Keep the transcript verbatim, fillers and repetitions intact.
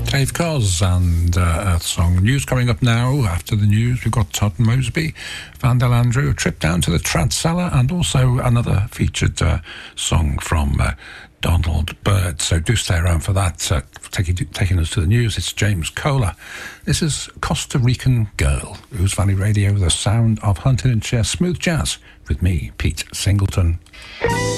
Dave Koz and uh, a song. News coming up now. After the news, we've got Todd Mosby, Vandal Andrew, a trip down to the Trad Cellar, and also another featured uh, song from uh, Donald Byrd. So do stay around for that. Uh, taking, taking us to the news, it's James Kohler. This is Costa Rican Girl, Ouse Valley Radio, the sound of Huntingdonshire smooth jazz, with me, Pete Singleton.